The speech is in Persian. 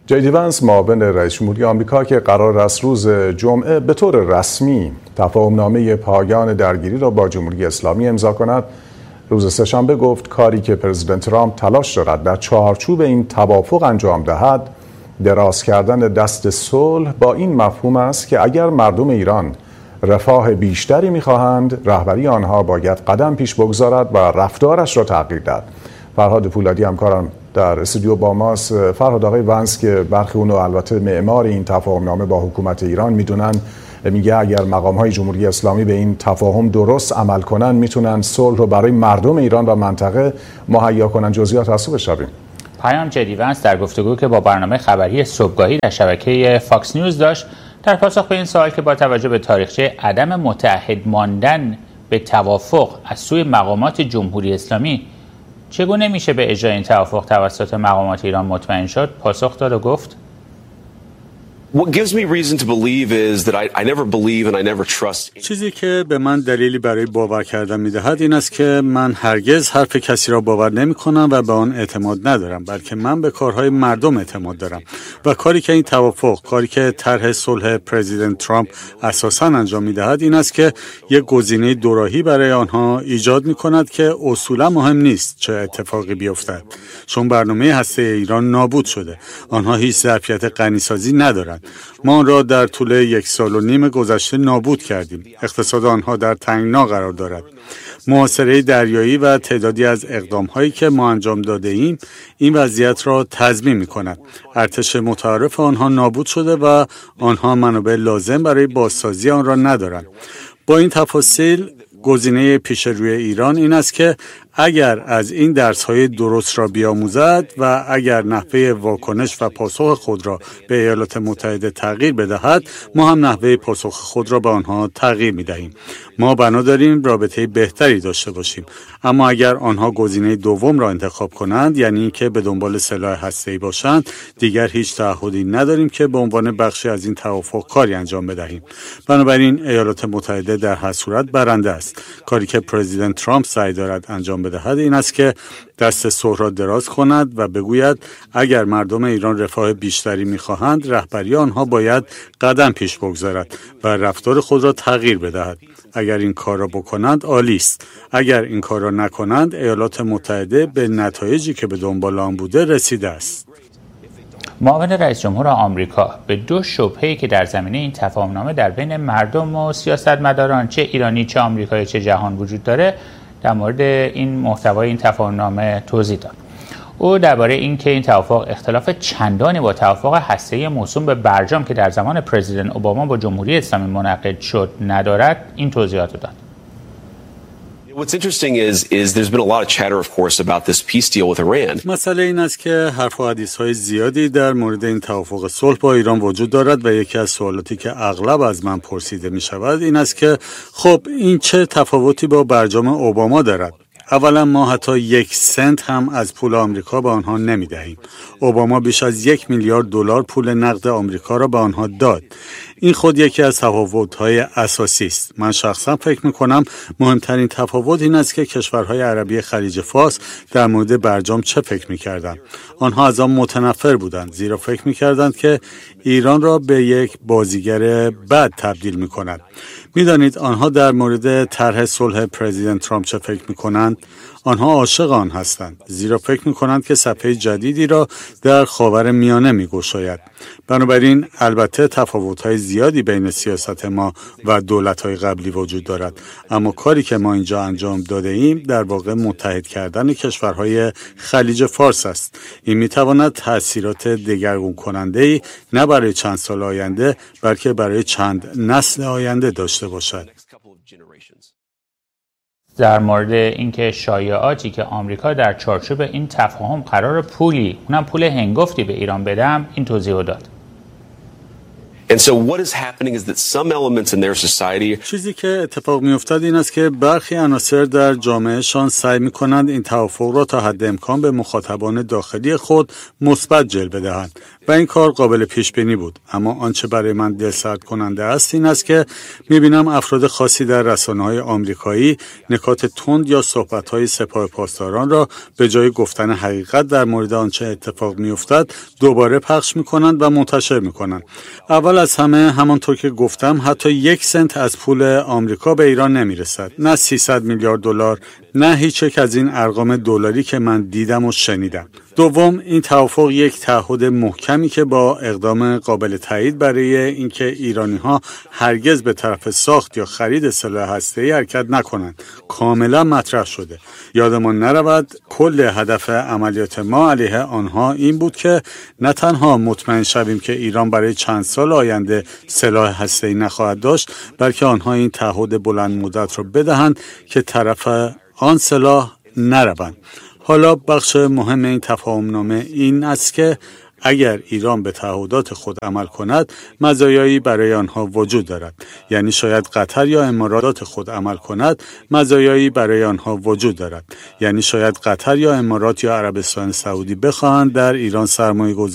جی وانس معاون رئیس جمهوری آمریکا که قرار است روز جمعه به طور رسمی تفاهمنامه پایان درگیری را با جمهوری اسلامی امضا کند، روز سه‌شنبه گفت کاری که پرزیدنت ترامپ تلاش دارد در چارچوب این توافق انجام دهد دراز کردن دست صلح با این مفهوم است که اگر مردم ایران رفاه بیشتری می‌خواهند، رهبری آنها باید قدم پیش بگذارد و رفتارش را تغییر دهد. فرهاد پولادی همکارم در استودیو با ماست. فرهاد، آقای وانس که برخی اونو البته معمار این تفاهمنامه با حکومت ایران میدونن، میگه اگر مقام‌های جمهوری اسلامی به این تفاهم درست عمل کنن میتونن صلح رو برای مردم ایران و منطقه مهیا کنن. جزئیات از بشنویم. پیام جی وانس در گفتگو که با برنامه خبری صبحگاهی در شبکه فاکس نیوز داشت، در پاسخ به این سوال که با توجه به تاریخچه عدم متعهد ماندن به توافق از سوی مقامات جمهوری اسلامی چگونه میشه به اجرای این توافق توسط مقامات ایران مطمئن شد، پاسخ داد و گفت چیزی که به من دلیلی برای باور کردن میدهد این است که من هرگز حرف کسی را باور نمی کنم و به آن اعتماد ندارم، بلکه من به کارهای مردم اعتماد دارم و کاری که این توافق، کاری که طرح صلح پرزیدنت ترامپ اساساً انجام میدهد این است که یک گزینه دوراهی برای آنها ایجاد می کند که اصولا مهم نیست چه اتفاقی بیفتد، چون برنامه هسته ایران نابود شده. آنها هیچ ظرفیت غنیسازی ندارند. ما آن را در طول 1.5 سال گذشته نابود کردیم. اقتصاد آنها در تنگنا قرار دارد. محاصره دریایی و تعدادی از اقدام‌هایی که ما انجام داده ایم این وضعیت را تضمین می‌کند. ارتش متعارف آنها نابود شده و آنها منابع لازم برای بازسازی آن را ندارند. با این تفاصیل گزینه پیش روی ایران این است که اگر از این درس‌های درست را بیاموزد و اگر نحوه واکنش و پاسخ خود را به ایالات متحده تغییر بدهد، ما هم نحوه پاسخ خود را به آنها تغییر می‌دهیم. ما بنا داریم رابطه بهتری داشته باشیم، اما اگر آنها گزینه دوم را انتخاب کنند، یعنی اینکه به دنبال سلاح هسته‌ای باشند، دیگر هیچ تعهدی نداریم که به عنوان بخشی از این توافق کاری انجام بدهیم. بنابراین ایالات متحده در هر صورت برنده است. کاری که پرزیدنت ترامپ سعی دارد انجام بدهد این است که دست صلح را دراز کند و بگوید اگر مردم ایران رفاه بیشتری می‌خواهند، رهبری آنها باید قدم پیش بگذارد و رفتار خود را تغییر بدهد. اگر این کار را بکنند عالی است. اگر این کار را نکنند، ایالات متحده به نتایجی که به دنبال آن بوده رسیده است. معاون رئیس جمهور آمریکا به 2 شبهه‌ای که در زمینه این تفاهمنامه در بین مردم و سیاستمداران چه ایرانی چه آمریکایی چه جهان وجود داره در مورد این محتوای این تفاهمنامه توضیح داد. او درباره اینکه این توافق اختلاف چندانی با توافق هسته‌ای موسوم به برجام که در زمان پرزیدنت اوباما با جمهوری اسلامی منعقد شد ندارد، این توضیحات رو داد. مسئله این است که حرف و حدیث‌های زیادی در مورد این توافق صلح با ایران وجود دارد و یکی از سوالاتی که اغلب از من پرسیده می شود این است که خب این چه تفاوتی با برجام اوباما دارد؟ اولا ما حتی 1 سنت هم از پول آمریکا به آنها نمی دهیم. اوباما بیش از 1 میلیارد دلار پول نقد آمریکا را به آنها داد. این خود یکی از تفاوت‌های اساسی است. من شخصا فکر می‌کنم مهمترین تفاوت این است که کشورهای عربی خلیج فارس در مورد برجام چه فکر می‌کردند. آنها از آن متنفر بودند، زیرا فکر می‌کردند که ایران را به یک بازیگر بد تبدیل می‌کند. می‌دانید آنها در مورد طرح صلح پرزیدنت ترامپ چه فکر می‌کنند؟ آنها عاشق آن هستند، زیرا فکر می‌کنند که صفحه جدیدی را در خاورمیانه می‌گشاید. بنابراین البته تفاوت‌های زیادی بین سیاست ما و دولت‌های قبلی وجود دارد، اما کاری که ما اینجا انجام داده ایم در واقع متحد کردن کشورهای خلیج فارس است. این می‌تواند تأثیرات دگرگون کننده‌ای نه برای چند سال آینده بلکه برای چند نسل آینده داشته باشد. در مورد اینکه شایعاتی که آمریکا در چارچوب این تفاهم قرار پولی، اونم پول هنگفتی به ایران بدم، این توضیح داد. چیزی که اتفاق می‌افتد این است که برخی عناصر در جامعهشان سعی می‌کنند این توافق را تا حد امکان به مخاطبان داخلی خود مثبت جلوه دهند و این کار قابل پیش بینی بود. اما آنچه برای من دلسرد کننده است این است که می‌بینم افراد خاصی در رسانه‌های آمریکایی نکات تند یا صحبت‌های سپاه پاسداران را به جای گفتن حقیقت در مورد آنچه اتفاق می‌افتد دوباره پخش می‌کنند و منتشر می‌کنند. اول از همه همانطور که گفتم حتی 1 سنت از پول آمریکا به ایران نمی‌رسد. نه 300 میلیارد دلار، نه هیچ یک از این ارقام دلاری که من دیدم و شنیدم. دوم، این توافق یک تعهد محکمی که با اقدام قابل تایید برای اینکه ایرانی‌ها هرگز به طرف ساخت یا خرید سلاح هسته‌ای حرکت نکنند کاملا مطرح شده. یادمان نرود کل هدف عملیات ما علیه آنها این بود که نه تنها مطمئن شویم که ایران برای چند سال آینده سلاح هسته‌ای نخواهد داشت، بلکه آنها این تعهد بلند مدت را بدهند که طرف آن سلاح نروند. حالا بخش مهم این تفاهمنامه این است که اگر ایران به تعهدات خود عمل کند مزایایی برای آنها وجود دارد. یعنی شاید قطر یا امارات خود عمل کند مزایایی برای آنها وجود دارد. یعنی شاید قطر یا امارات یا عربستان سعودی بخواهند در ایران سرمایه‌گذاری